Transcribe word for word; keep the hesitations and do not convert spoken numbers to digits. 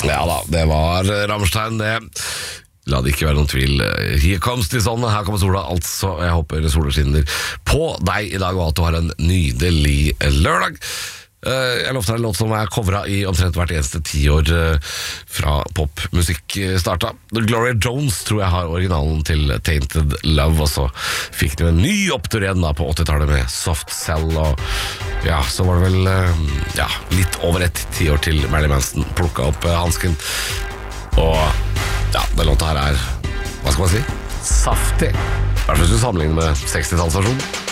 Ja da, det var Rammstein det. La det ikke være noen tvil. Here comes the sun, her kommer sola. Altså, jeg håper sola skinner på deg i dag, og at du har en nydelig lørdag. Jeg lovte deg en låt som er covret i omtrent hvert eneste tiår fra popmusikk starta. Gloria Jones tror jeg har originalen til Tainted Love, og så fikk de en ny opptur igjen da på åttitallet med Soft Cell, og ja, så var det vel ja, litt over et tiår til Marilyn Manson plukket opp hansken. Og ja, den låta her er, hva skal man si, saftig. I hvert fall hvis du sammenligner med sekstitallsversjonen.